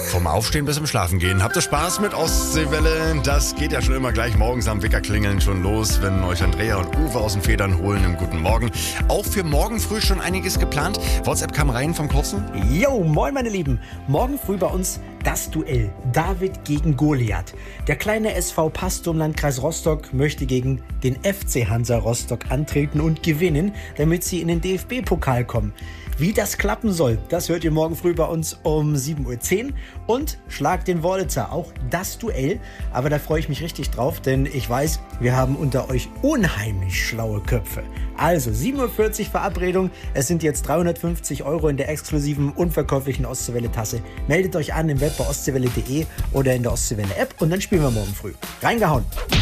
Vom Aufstehen bis zum Schlafen gehen. Habt ihr Spaß mit Ostseewelle? Das geht ja schon immer gleich morgens am Wecker klingeln schon los, wenn euch Andrea und Uwe aus den Federn holen im Guten Morgen. Auch für morgen früh schon einiges geplant. WhatsApp kam rein vom Kurzen. Jo, moin meine Lieben. Morgen früh bei uns das Duell David gegen Goliath. Der kleine SV Pastor im Landkreis Rostock möchte gegen den FC Hansa Rostock antreten und gewinnen, damit sie in den DFB-Pokal kommen. Wie das klappen soll, das hört ihr morgen früh bei uns um 7.10 Uhr. Und Schlag den Wurlitzer, auch das Duell. Aber da freue ich mich richtig drauf, denn ich weiß, wir haben unter euch unheimlich schlaue Köpfe. Also 7.40 Uhr Verabredung. Es sind jetzt 350 € in der exklusiven, unverkäuflichen Ostseewelle-Tasse. Meldet euch an im Web bei ostseewelle.de oder in der Ostseewelle-App und dann spielen wir morgen früh. Reingehauen!